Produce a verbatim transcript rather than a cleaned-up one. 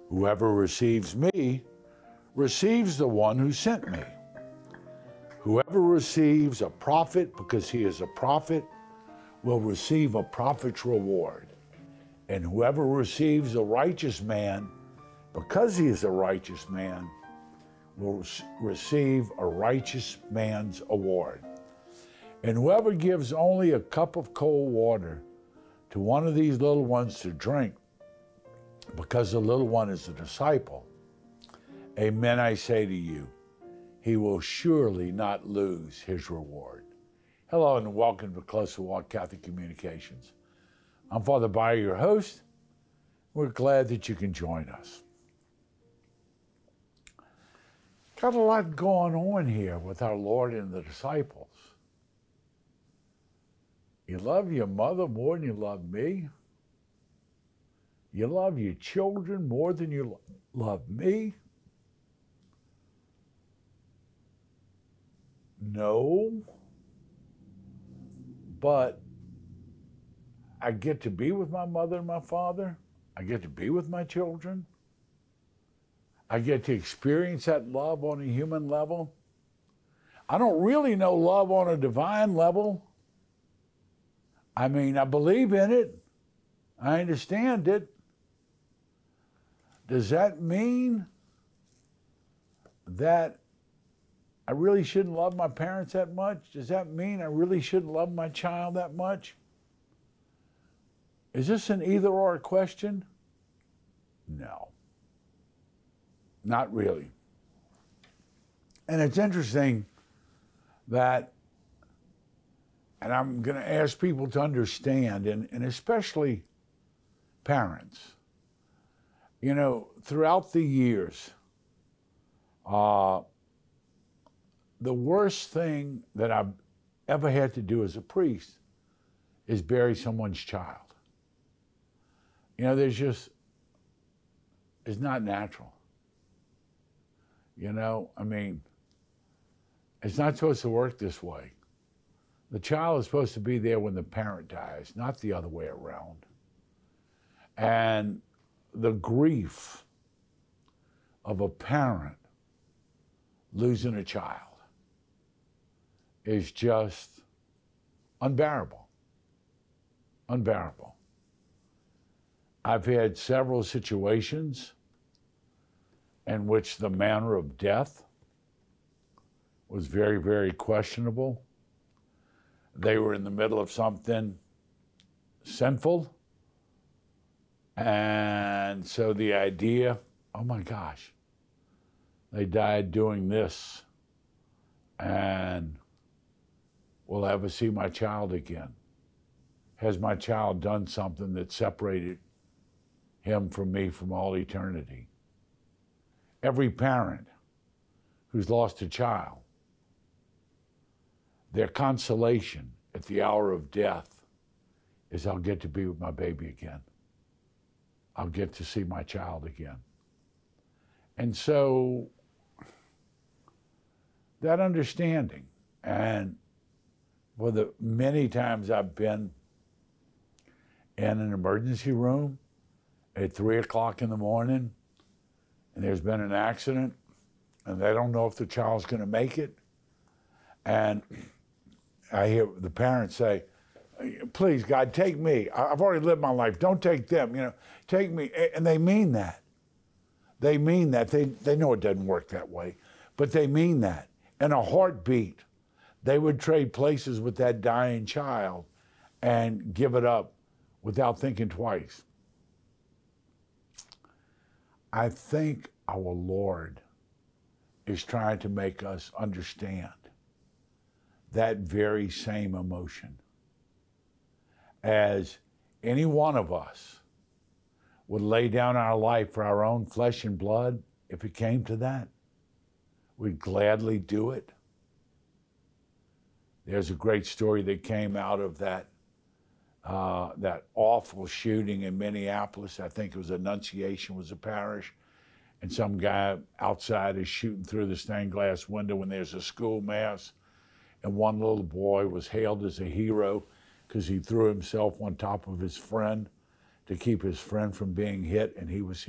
Whoever receives me receives the one who sent me. Whoever receives a prophet because he is a prophet will receive a prophet's reward. And whoever receives a righteous man because he is a righteous man will receive a righteous man's award. And whoever gives only a cup of cold water to one of these little ones to drink, because the little one is a disciple, amen, I say to you, he will surely not lose his reward. Hello and welcome to Closer Walk Catholic Communications. I'm Father Bayer, your host. We're glad that you can join us. Got a lot going on here with our Lord and the disciples. You love your mother more than you love me. You love your children more than you love me. No, but I get to be with my mother and my father. I get to be with my children. I get to experience that love on a human level. I don't really know love on a divine level. I mean, I believe in it. I understand it. Does that mean that I really shouldn't love my parents that much? Does that mean I really shouldn't love my child that much? Is this an either-or question? No. Not really. And it's interesting that, and I'm going to ask people to understand, and, and especially parents, you know, throughout the years, uh, the worst thing that I've ever had to do as a priest is bury someone's child. You know, there's just, it's not natural. You know, I mean, it's not supposed to work this way. The child is supposed to be there when the parent dies, not the other way around. And the grief of a parent losing a child is just unbearable. Unbearable. I've had several situations in which the manner of death was very, very questionable. They were in the middle of something sinful. And so the idea, oh my gosh, they died doing this, and will I ever see my child again? Has my child done something that separated him from me from all eternity? Every parent who's lost a child, their consolation at the hour of death is, I'll get to be with my baby again. I'll get to see my child again. And so that understanding, and for the many times I've been in an emergency room at three o'clock in the morning, and there's been an accident, and they don't know if the child's going to make it, and I hear the parents say, please, God, take me. I've already lived my life. Don't take them. You know, take me. And they mean that. They mean that. They, they know it doesn't work that way, but they mean that. In a heartbeat, they would trade places with that dying child and give it up without thinking twice. I think our Lord is trying to make us understand that very same emotion. As any one of us would lay down our life for our own flesh and blood, if it came to that, we'd gladly do it. There's a great story that came out of that uh, that awful shooting in Minneapolis. I think it was Annunciation was a parish, and some guy outside is shooting through the stained glass window when there's a school mass, and one little boy was hailed as a hero because he threw himself on top of his friend to keep his friend from being hit, and he was